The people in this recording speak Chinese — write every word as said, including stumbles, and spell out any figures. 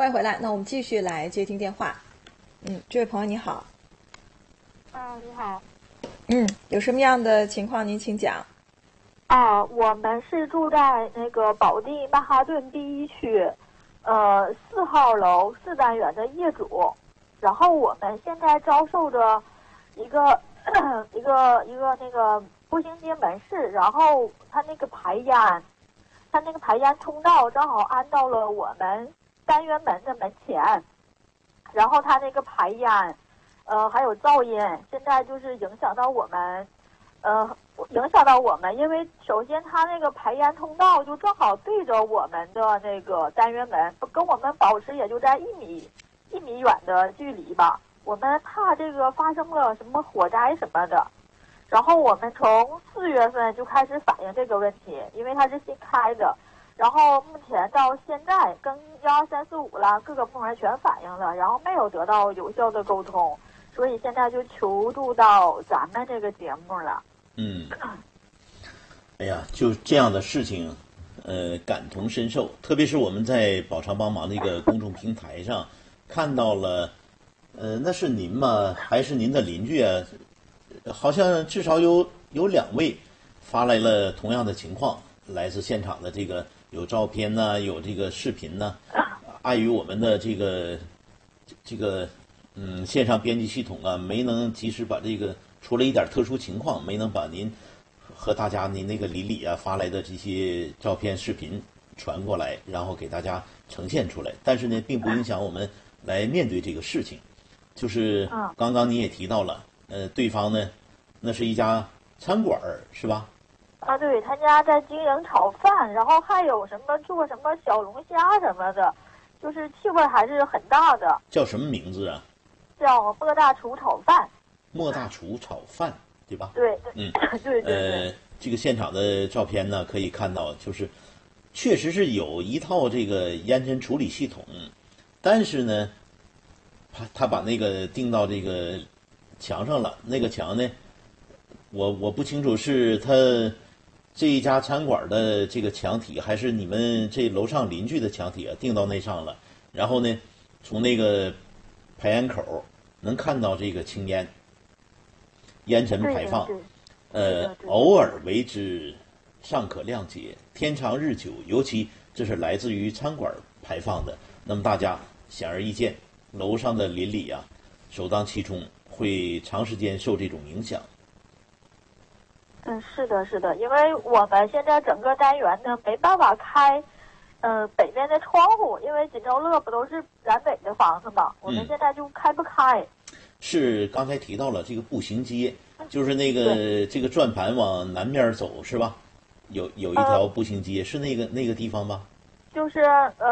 欢迎回来。那我们继续来接听电话。嗯，这位朋友你好。 嗯，你好。 嗯，有什么样的情况您请讲。 啊，我们是住在那个保地曼哈顿第一区，呃，四号楼四单元的业主。然后我们现在遭受着一个一个一个那个步行街门市，然后它那个排烟，它那个排烟通道正好安到了我们单元门的门前，然后它那个排烟，呃，还有噪音，现在就是影响到我们，呃，影响到我们，因为首先它那个排烟通道就正好对着我们的那个单元门，跟我们保持也就在一米一米远的距离吧。我们怕这个发生了什么火灾什么的，然后我们从四月份就开始反映这个问题，因为它是新开的，然后目前到现在跟幺二三四五了各个部门全反映了，然后没有得到有效的沟通，所以现在就求助到咱们这个节目了。 嗯，哎呀，就这样的事情，呃，感同身受。特别是我们在宝常帮忙的一个公众平台上看到了，呃，那是您吗？还是您的邻居啊？好像至少有有两位发来了同样的情况，来自现场的这个有照片呢、啊，有这个视频呢、啊。碍于我们的这个这个嗯线上编辑系统啊，没能及时把这个出了一点特殊情况，没能把您和大家您那个邻里啊发来的这些照片、视频传过来，然后给大家呈现出来。但是呢，并不影响我们来面对这个事情。就是刚刚你也提到了。呃，对方呢，那是一家餐馆是吧？ 啊，对，他家在经营炒饭，然后还有什么做什么小龙虾什么的，就是气味还是很大的。 叫什么名字啊？ 叫莫大厨炒饭。 莫大厨炒饭，对吧？ 对， 嗯， 对对对。 呃，这个现场的照片呢，可以看到，就是确实是有一套这个烟尘处理系统，但是呢，他他把那个钉到这个墙上了，那个墙呢，我我不清楚是他这一家餐馆的这个墙体，还是你们这楼上邻居的墙体啊，钉到那上了。然后呢，从那个排烟口能看到这个青烟、烟尘排放， 对对对呃，偶尔为之尚可谅解，天长日久，尤其这是来自于餐馆排放的，那么大家显而易见，楼上的邻里啊，首当其冲。会长时间受这种影响。 嗯，是的，是的，因为我们现在整个单元呢没办法开，呃，北边的窗户，因为锦州乐不都是南北的房子嘛，我们现在就开不开。 嗯、是刚才提到了这个步行街，就是那个这个转盘往南边走是吧？有有一条步行街，呃、是那个那个地方吗？ 就是呃。